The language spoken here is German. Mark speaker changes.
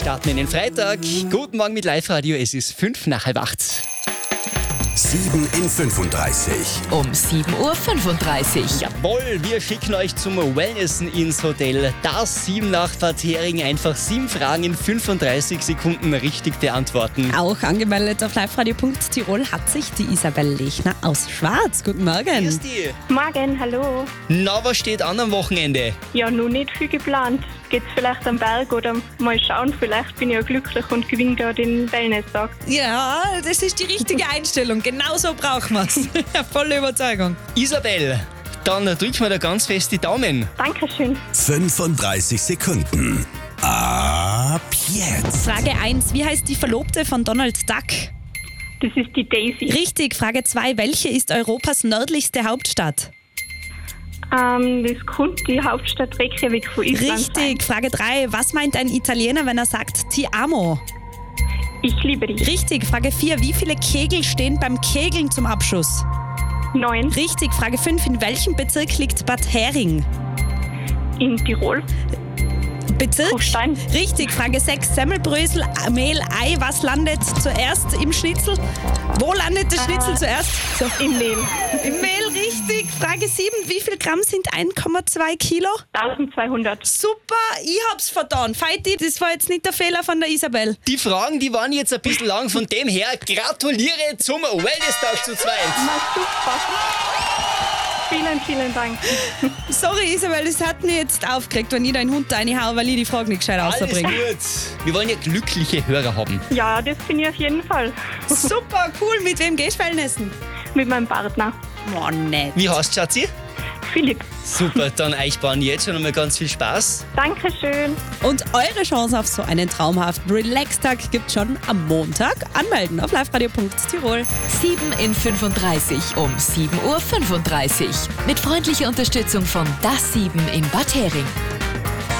Speaker 1: starten in den Freitag. Guten Morgen mit Live-Radio, es ist 5 nach halb 8.
Speaker 2: 7 in 35.
Speaker 3: Um 7.35 Uhr.
Speaker 1: Jawohl, wir schicken euch zum Wellnessen ins Hotel. Das 7 nach Bad Hering. Einfach 7 Fragen in 35 Sekunden richtig beantworten.
Speaker 4: Auch angemeldet auf liveradio.tirol hat sich die Isabel Lechner aus Schwarz. Guten Morgen.
Speaker 1: Grüß dich.
Speaker 5: Morgen, hallo.
Speaker 1: Na, was steht an am Wochenende?
Speaker 5: Ja, noch nicht viel geplant. Geht's vielleicht am Berg oder mal schauen, vielleicht bin ich ja glücklich und gewinne da den Wellness-Tag.
Speaker 4: Ja, das ist die richtige Einstellung. Genau so brauchen wir es. Volle Überzeugung.
Speaker 1: Isabel, dann drück mir da ganz fest die Daumen.
Speaker 5: Dankeschön.
Speaker 2: 35 Sekunden. Ab jetzt.
Speaker 4: Frage 1. Wie heißt die Verlobte von Donald Duck?
Speaker 5: Das ist die Daisy.
Speaker 4: Richtig. Frage 2. Welche ist Europas nördlichste Hauptstadt?
Speaker 5: Das kommt die Hauptstadt Reykjavik von Island.
Speaker 4: Richtig. Frage 3. Was meint ein Italiener, wenn er sagt Ti amo?
Speaker 5: Ich liebe dich.
Speaker 4: Richtig. Frage 4. Wie viele Kegel stehen beim Kegeln zum Abschuss?
Speaker 5: 9.
Speaker 4: Richtig. Frage 5. In welchem Bezirk liegt Bad Hering?
Speaker 5: In Tirol.
Speaker 4: Bezirk?
Speaker 5: Hofstein.
Speaker 4: Richtig. Frage 6. Semmelbrösel, Mehl, Ei. Was landet zuerst im Schnitzel? Wo landet das Schnitzel zuerst? So.
Speaker 5: Im Mehl.
Speaker 4: Im Mehl, richtig. Frage 7. Wie viel Gramm sind 1,2 Kilo?
Speaker 5: 1200.
Speaker 4: Super, ich hab's vertan. Feiti, das war jetzt nicht der Fehler von der Isabel.
Speaker 1: Die Fragen, die waren jetzt ein bisschen lang. Von dem her gratuliere zum Wellness-Tag zu zweit.
Speaker 5: Na super. Vielen, vielen Dank.
Speaker 4: Sorry Isabel, das hat mich jetzt aufgeregt, wenn ich da einen Hund reinhaue, weil ich die Frage nicht gescheit
Speaker 1: Alles
Speaker 4: rausbringe.
Speaker 1: gut. Wir wollen ja glückliche Hörer haben.
Speaker 5: Ja, das bin ich auf jeden Fall.
Speaker 4: Super, cool. Mit wem gehst du Wellnessen?
Speaker 5: Mit meinem Partner.
Speaker 4: Oh, nett.
Speaker 1: Wie heißt Schatzi?
Speaker 5: Philipp.
Speaker 1: Super, dann euch bauen jetzt schon einmal ganz viel Spaß.
Speaker 5: Dankeschön.
Speaker 4: Und eure Chance auf so einen traumhaften Relax-Tag gibt's schon am Montag. Anmelden auf liveradio.tirol.
Speaker 3: 7 in 35 um 7.35 Uhr. Mit freundlicher Unterstützung von Das 7 in Bad Hering.